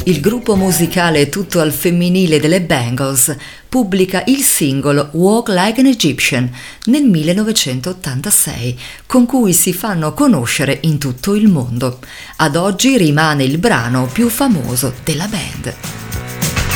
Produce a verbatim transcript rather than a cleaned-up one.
Il gruppo musicale tutto al femminile delle Bangles pubblica il singolo Walk Like an Egyptian nel millenovecentottantasei, con cui si fanno conoscere in tutto il mondo. Ad oggi rimane il brano più famoso della band.